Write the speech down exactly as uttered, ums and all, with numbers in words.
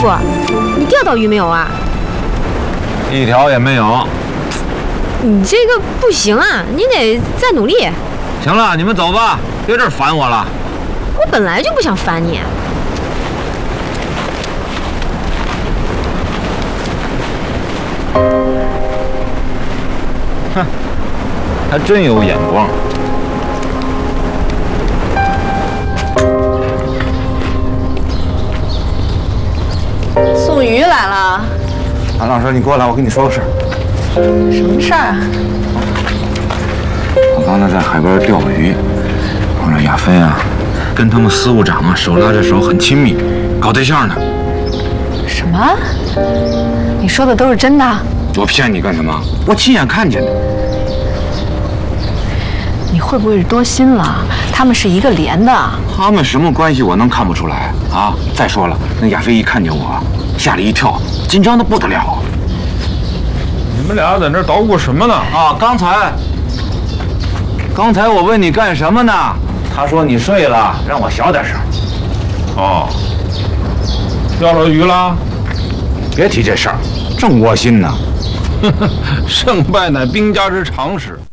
夫，你钓到鱼没有啊？ 一条也没有。 你这个不行啊，你得再努力。 行了，你们走吧，别这儿烦我了。 我本来就不想烦你。 哼，还真有眼光。 送鱼来了。 韩老师，你过来，我跟你说个事儿。 什么事儿啊？ 我刚才在海边钓鱼，碰着亚飞啊，跟他们司务长啊手拉着手很亲密，搞对象呢。 什么？你说的都是真的？ 我骗你干什么？我亲眼看见的。 你会不会是多心了？他们是一个连的。 他们什么关系我能看不出来啊？再说了，那亚飞一看见我，吓了一跳，紧张的不得了。 你们俩在那捣鼓什么呢？ 啊，刚才，刚才我问你干什么呢？他说你睡了，让我小点声。 哦，钓着鱼了？ 别提这事儿，正窝心呢。 胜败乃兵家之常事。